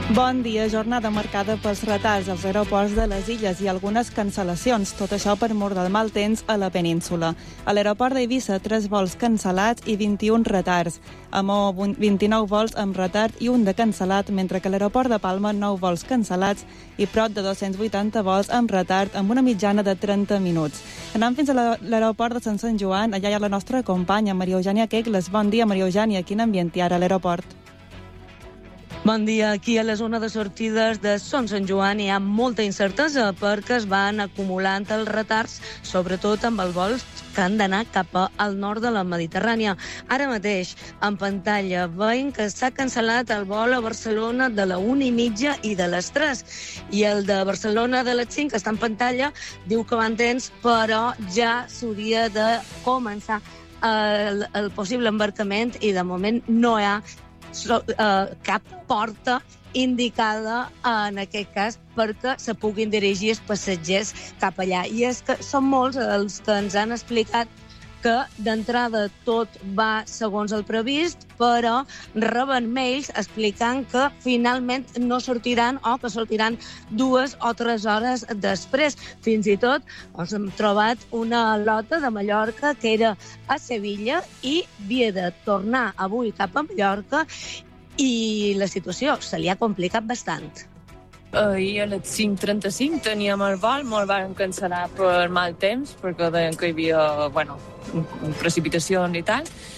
Bon dia, jornada marcada pels retards als aeroports de les illes i algunes cancel·lacions, tot això per mor del mal temps a la península. A l'aeroport d'Eivissa, 3 vols cancel·lats i 21 retards. A Maó, 29 vols amb retard i un de cancel·lat, mentre que a l'aeroport de Palma, 9 vols cancel·lats i prop de 280 vols amb retard, amb una mitjana de 30 minuts. Anem fins a l'aeroport de Sant Joan, allà hi ha la nostra companya, Maria Eugènia Quegles. Bon dia, Maria Eugènia. Quin ambient hi ha ara a l'aeroport? Bon dia. Aquí a la zona de sortides de Sant Joan hi ha molta incertesa perquè es van acumulant els retards, sobretot amb els vols que han d'anar cap al nord de la Mediterrània. Ara mateix, en pantalla, veiem que s'ha cancel·lat el vol a Barcelona de la 1:30 i de les 3. I el de Barcelona de les 5, que està en pantalla, diu que va en temps, però ja s'hauria de començar el possible embarcament i de moment no hi ha cap porta indicada en aquest cas perquè se puguin dirigir els passatgers cap allà. I és que són molts els que ens han explicat que d'entrada tot va segons el previst, però reben mails explicant que finalment no sortiran o que sortiran 2 o 3 hores després. Fins i tot ens hem trobat una lota de Mallorca que era a Sevilla i havia de tornar avui cap a Mallorca i la situació se li ha complicat bastant. Ahir a les 5:35 teníem el vol, me'l van cancel·lar per mal temps, perquè deien que hi havia, precipitacions i tal.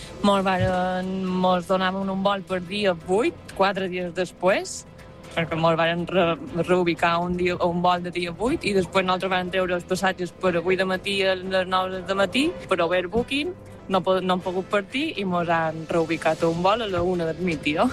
Mos donaven un vol per dia 8, 4 dies després, perquè mos van reubicar un vol de dia 8 i després nosaltres vam treure els passatges per avui de matí a les 9 de matí, per overbooking, no hem pogut partir i mos han reubicat un vol a la 1 del migdia.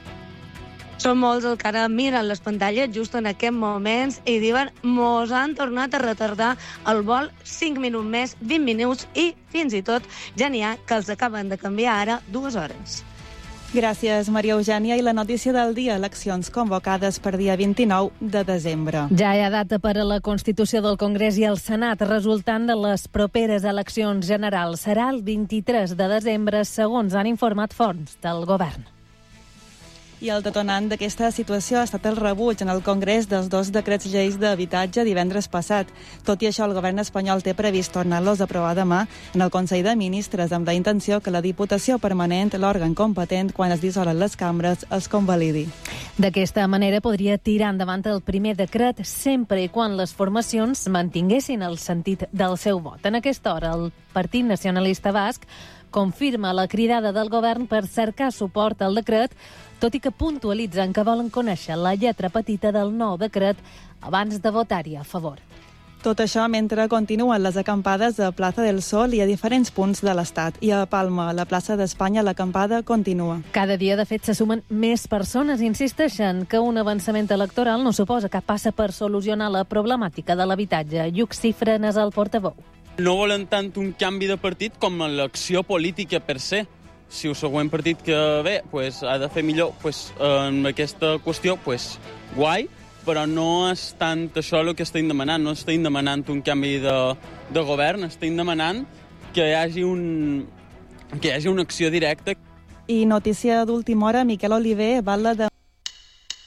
Són molts els que ara miren les pantalles just en aquests moments i diuen mos han tornat a retardar el vol 5 minuts més, 20 minuts i fins i tot ja n'hi ha que els acaben de canviar ara 2 hores. Gràcies, Maria Eugènia. I la notícia del dia, eleccions convocades per dia 29 de desembre. Ja hi ha data per a la Constitució del Congrés i el Senat, resultant de les properes eleccions generals. Serà el 23 de desembre, segons han informat fonts del govern. I el detonant d'aquesta situació ha estat el rebuig en el Congrés dels 2 decrets lleis d'habitatge divendres passat. Tot i això, el govern espanyol té previst tornar-los a aprovar demà en el Consell de Ministres, amb la intenció que la Diputació Permanent, l'òrgan competent, quan es dissolen les cambres, els convalidi. D'aquesta manera podria tirar endavant el primer decret sempre i quan les formacions mantinguessin el sentit del seu vot. En aquesta hora, el Partit Nacionalista Basc confirma la cridada del govern per cercar suport al decret, tot i que puntualitzen que volen conèixer la lletra petita del nou decret abans de votar-hi a favor. Tot això mentre continuen les acampades a Plaza del Sol i a diferents punts de l'Estat. I a Palma, a la plaça d'Espanya, l'acampada continua. Cada dia, de fet, se sumen més persones. Insisteixen que un avançament electoral no suposa cap passa per solucionar la problemàtica de l'habitatge. Lluc Cifren és el portaveu. No volen tant un canvi de partit com l'acció política per se. Si el següent partit que ve ha de fer millor en aquesta qüestió, guai, però no és tant això el que estem demanant. No estem demanant un canvi de govern, estem demanant que hi hagi una acció directa. I notícia d'última hora, Miquel Oliver, batla de